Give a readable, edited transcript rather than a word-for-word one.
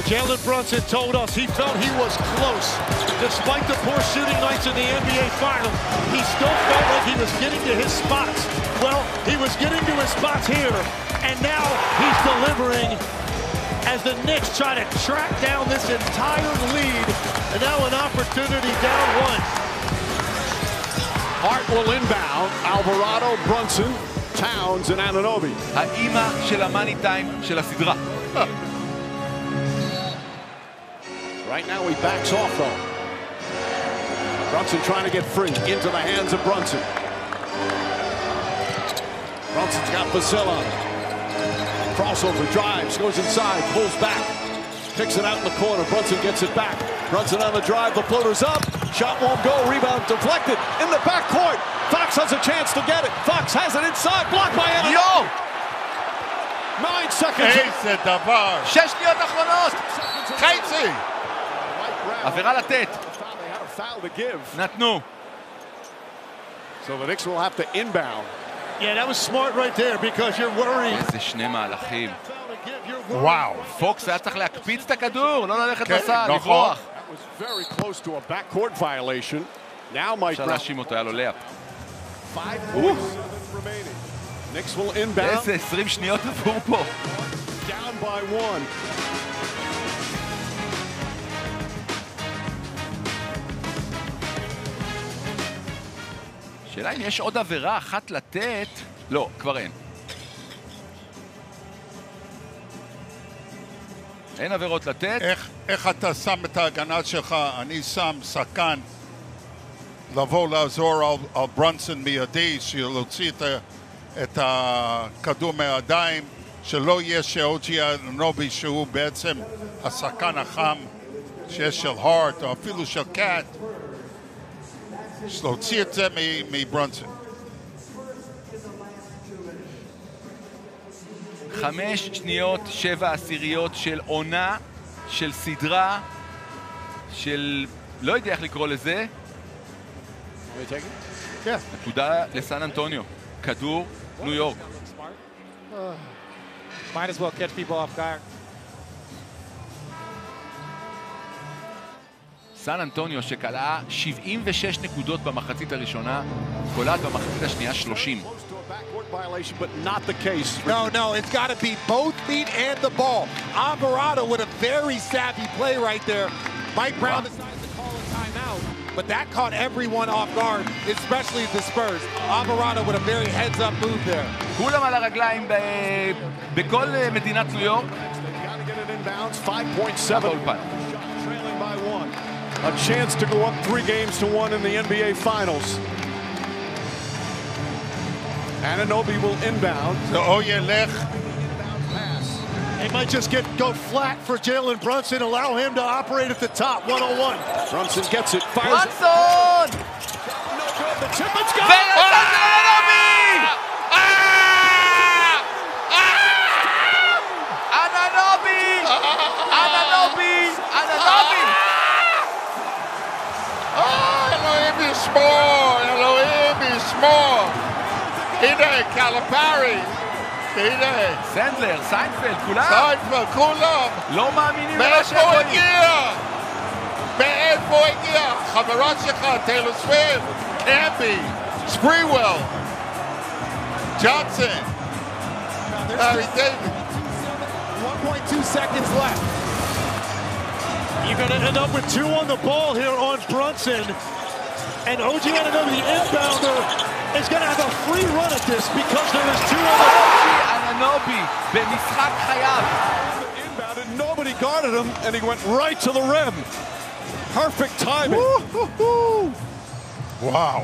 Jalen Brunson told us he felt he was close. Despite the poor shooting nights in the NBA Finals, he still felt like he was getting to his spots. Well, he was getting to his spots here, and now he's delivering as the Knicks try to track down this entire lead. And now an opportunity down one. Hart will inbound. Alvarado, Brunson, Towns, and Anunoby. האימא של המאני טיים של הסדרה. Right now he backs off though. Brunson trying to get free into the hands of Brunson. Brunson's got Vassell on it. Crossover, drives, goes inside, pulls back. Kicks it out in the corner. Brunson gets it back. Brunson on the drive, the floater's up. Shot won't go, rebound deflected. In the backcourt, Fox has a chance to get it. Fox has it inside, blocked by Anunoby. יו! 9 seconds. איזה דבר! 6 שניות אחרונות! חצי! עבירה לתת. They had a foul to give. נתנו. So the Knicks will have to inbound. Yeah, that was smart right there because you're worried. איזה שני מהלכים. וואו! פוקס היה צריך להקפיץ את הכדור, לא ללכת כן, לסל, נכון. לברוח. That was very close to a backcourt violation. Now Mike אפשר Brown. להאשים אותו, היה לו לאפ. 5 points remaining. Knicks will inbound. איזה 20 שניות עבור פה. Down by 1. שאלה אם יש עוד עבירה אחת לתת. לא, כבר אין. אין עבירות לתת. איך אתה שם את ההגנה שלך? אני שם שחקן לבוא לעזור על ברונסון מיידי, להוציא את הכדור מהידיים, שלא יהיה שאוג'י אנונובי שהוא בעצם השחקן החם שיש של הארט או אפילו של קאט, להוציא את זה מברונסון. 5 שניות 7 עשיריות של עונה, של סדרה, של לא יודע איך לקרוא לזה. נקודה לסן אנטוניו. כדור ניו יורק. Might as well catch people off guard. סן אנטוניו שקלעה 76 נקודות במחצית הראשונה, קולעת במחצית השנייה 30. But not the case. No, it's got to be both feet and the ball. Alvarado with a very savvy play right there. Mike Brown decides to call a timeout, but that caught everyone off guard, especially the Spurs. Alvarado with a very heads-up move there. כולם על הרגליים בכל מדינת ניו יורק. Trailing by 1. A chance to go up 3 games to 1 in the NBA Finals. Anunoby will inbound. או ילך. They might just go flat for Jalen Brunson, allow him to operate at the top, 1-on-1. Brunson gets it, fires ברנסון! No good, the tip, it's gone! ונתן לאנונובי! אנונובי! אנונובי! אנונובי! אלוהים ישמור! אלוהים ישמור! הנה, קלפרי! הנה! סנדלר, סיינפלד, כולם! סיינפלד, כולם! לא מאמינים למה מאיפה שהם רואים! הגיע? מאיפה הגיע? חברה שלך, טיילור סוויפט, אמבי, ספריוול, ג'ונסון, הארי דיוויד. 1.2 seconds left. You're going to end up with 2 on the ball here on Brunson. And OG Anunoby, the inbounder, is going to have a free run at this because there is 2 on the ball. אנונובי במשחק חייו. Inbounded, nobody guarded him, and he went right to the rim. Perfect timing. וואו.